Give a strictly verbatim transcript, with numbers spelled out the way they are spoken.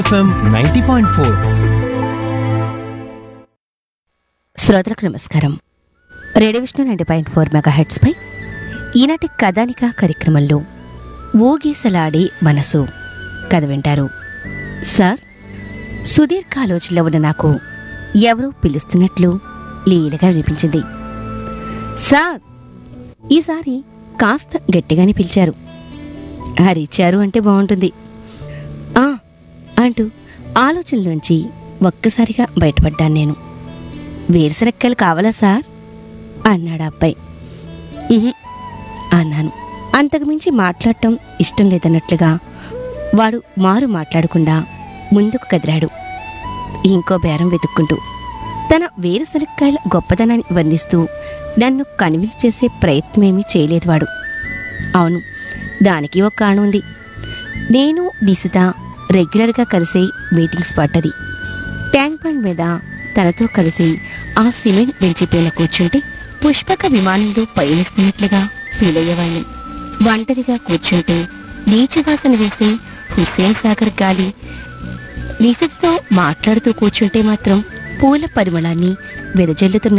FM ninety point four. శ్రోతలకు నమస్కారం. Radio Vishnu ninety point four mega heads పై ఈనాటి కథానిక కార్యక్రమంలో ఊగీసలాడే మనసు కథ వింటారు. సార్, సుదీర్ఘ ఆలోచనలో ఉన్న నాకు ఎవరో పిలుస్తున్నట్లు లీలగా వినిపించింది. సార్, ఈసారి కాస్త గట్టిగానే పిలిచారు. అరిచారు అంటే బాగుంటుంది. ఆ అంటూ ఆలోచనలోంచి ఒక్కసారిగా బయటపడ్డాను నేను. వేరుశనక్కాయలు కావాలా సార్ అన్నాడు అబ్బాయి. "ఉహుం" అన్నాను. అంతకుమించి మాట్లాడటం ఇష్టం లేదన్నట్లుగా వాడు మారు మాట్లాడకుండా ముందుకు కదిలాడు, ఇంకో బేరం వెతుక్కుంటూ. తన వేరుశనక్కాయల గొప్పదనాన్ని వర్ణిస్తూ నన్ను కన్విన్స్ చేసే ప్రయత్నమేమీ చేయలేదు వాడు. అవును, దానికి ఒక కారణం ఉంది. నేను నిశిత రెగ్యులర్గా కలిసే మీటింగ్ స్పాట్ అది. ట్యాంక్ బండ్ మీద తనతో కలిసి ఆ సిమెంట్ బెంచి పైన కూర్చుంటే పుష్పక విమానంలో పయనిస్తున్నట్లుగా ఫీల్ అయ్యేవాడిని. ఒంటరిగా కూర్చుంటే నీచువాసన వేసే హుస్సేన్ సాగర్ గాలి, నిశితతో మాట్లాడుతూ కూర్చుంటే మాత్రం పూల పరిమళాన్ని వెదజల్లుతున్న